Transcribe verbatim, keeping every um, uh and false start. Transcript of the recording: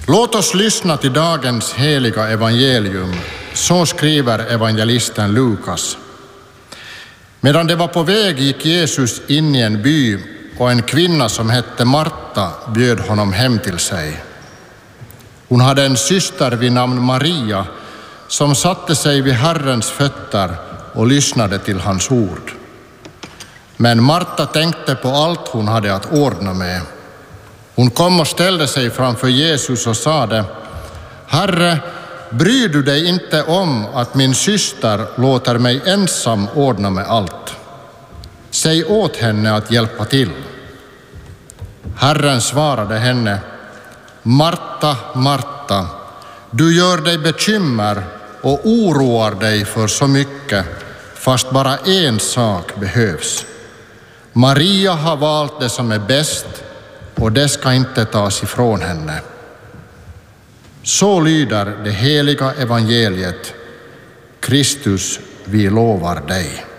Låt oss lyssna till dagens heliga evangelium. Så skriver evangelisten Lukas. Medan det var på väg gick Jesus in i en by och en kvinna som hette Marta bjöd honom hem till sig. Hon hade en syster vid namn Maria som satte sig vid Herrens fötter och lyssnade till hans ord. Men Marta tänkte på allt hon hade att ordna med. Hon kom och ställde sig framför Jesus och sade: Herre, bryr du dig inte om att min syster låter mig ensam ordna med allt? Säg åt henne att hjälpa till. Herren svarade henne: Marta, Marta, du gör dig bekymmer och oroar dig för så mycket, fast bara en sak behövs. Maria har valt det som är bäst, och det ska inte tas ifrån henne. Så lyder det heliga evangeliet. Kristus, vi lovar dig.